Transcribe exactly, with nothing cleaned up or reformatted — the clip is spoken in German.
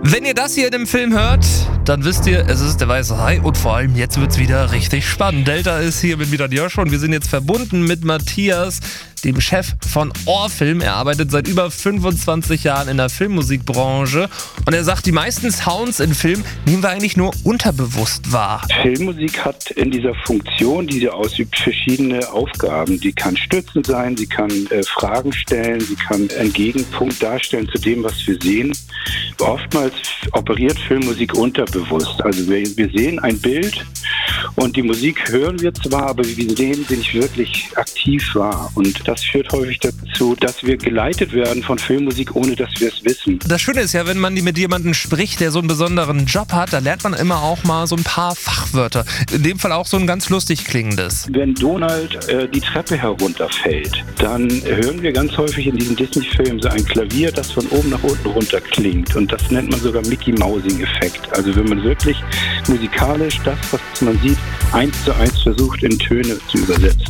Wenn ihr das hier in dem Film hört, dann wisst ihr, es ist der Weiße Hai und vor allem jetzt wird's wieder richtig spannend. Delta ist hier mit Milan Joshua und wir sind jetzt verbunden mit Matthias, dem Chef von Ohrfilm. Er arbeitet seit über fünfundzwanzig Jahren in der Filmmusikbranche und er sagt, die meisten Sounds in Filmen nehmen wir eigentlich nur unterbewusst wahr. Filmmusik hat in dieser Funktion, die sie ausübt, verschiedene Aufgaben. Die kann stützend sein, sie kann äh, Fragen stellen, sie kann einen Gegenpunkt darstellen zu dem, was wir sehen. Oftmals operiert Filmmusik unterbewusst. Also wir, wir sehen ein Bild und die Musik hören wir zwar, aber wir nehmen sie nicht wirklich aktiv wahr. Und das führt häufig dazu, dass wir geleitet werden von Filmmusik, ohne dass wir es wissen. Das Schöne ist ja, wenn man mit jemandem spricht, der so einen besonderen Job hat, da lernt man immer auch mal so ein paar Fachwörter. In dem Fall auch so ein ganz lustig klingendes. Wenn Donald äh, die Treppe herunterfällt, dann hören wir ganz häufig in diesen Disney-Filmen so ein Klavier, das von oben nach unten runter klingt. Und das nennt man sogar Mickey-Mousing-Effekt. Also wenn man wirklich musikalisch das, was man sieht, eins zu eins versucht in Töne zu übersetzen.